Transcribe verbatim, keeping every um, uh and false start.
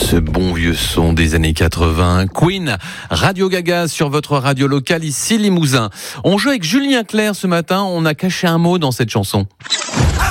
ce bon vieux son des années quatre-vingts. Queen, Radio Gaga sur votre radio locale ici Limousin. On joue avec Julien Clerc ce matin, on a caché un mot dans cette chanson.